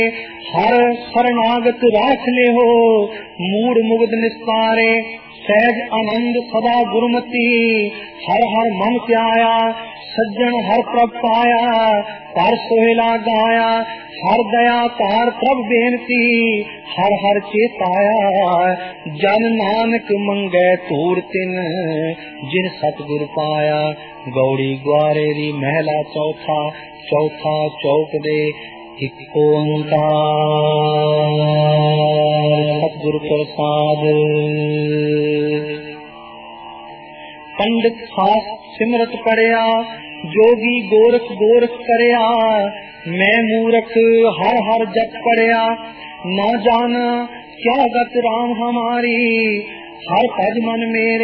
हर शरणागत राख ले हो, मूड मुग्ध निस्तारे सहज आनंद सदा गुरुमति। हर हर मन प्याया सज्जन हर प्रभ पाया, पर सोहेला गाया हर दया तार प्रभ बेनती। हर हर चेताया जन नानक मंगै तूर तिन, जिन सतगुर पाया। गौड़ी ग्वारे री महला चौथा, चौथा चौक दे एक ओंकार। सतगुर प्रसाद। पंडित खास सिमरत पढ़िया, जोगी गोरख गोरख करया। मैं मूरख हर हर जप पढ़िया, ना जाना क्या गत राम हमारी। हर पद मन मेरे